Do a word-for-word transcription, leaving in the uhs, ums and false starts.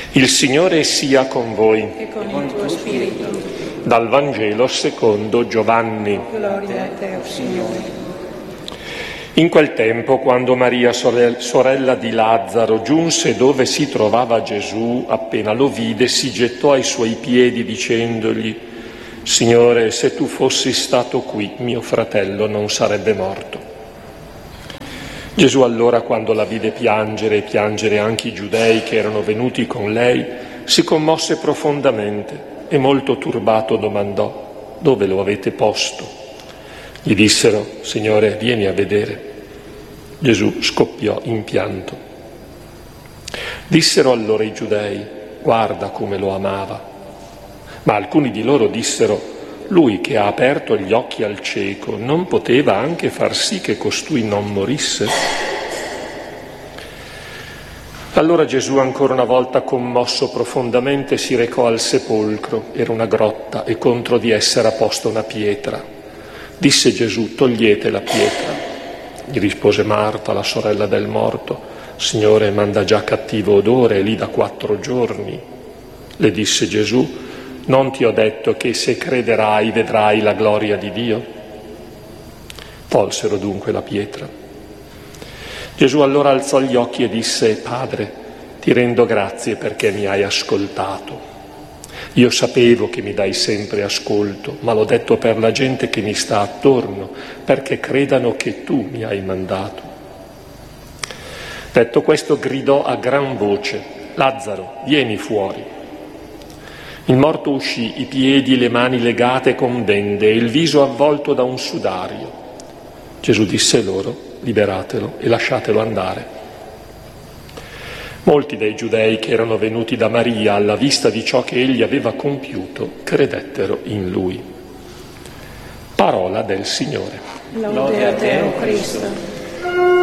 Il Signore sia con voi. E con il tuo spirito. Dal Vangelo secondo Giovanni. Gloria a te, o Signore. In quel tempo, quando Maria, sorella di Lazzaro, giunse dove si trovava Gesù, appena lo vide, si gettò ai suoi piedi dicendogli: Signore, se tu fossi stato qui, mio fratello non sarebbe morto. Gesù allora, quando la vide piangere e piangere anche i giudei che erano venuti con lei, si commosse profondamente e molto turbato domandò: dove lo avete posto? Gli dissero: Signore, vieni a vedere. Gesù scoppiò in pianto. Dissero allora i giudei: guarda come lo amava. Ma alcuni di loro dissero: lui che ha aperto gli occhi al cieco non poteva anche far sì che costui non morisse? Allora Gesù, ancora una volta commosso profondamente, si recò al sepolcro. Era una grotta e contro di essa era posta una pietra. Disse Gesù: togliete la pietra. Gli rispose Marta, la sorella del morto: Signore, manda già cattivo odore, è lì da quattro giorni. Le disse Gesù: non ti ho detto che se crederai vedrai la gloria di Dio? Tolsero dunque la pietra. Gesù allora alzò gli occhi e disse: Padre, ti rendo grazie perché mi hai ascoltato. Io sapevo che mi dai sempre ascolto, ma l'ho detto per la gente che mi sta attorno, perché credano che tu mi hai mandato. Detto questo, gridò a gran voce: Lazzaro, vieni fuori. Il morto uscì, i piedi e le mani legate con bende e il viso avvolto da un sudario. Gesù disse loro: liberatelo e lasciatelo andare. Molti dei giudei che erano venuti da Maria alla vista di ciò che egli aveva compiuto credettero in lui. Parola del Signore. Lode a te, o Cristo.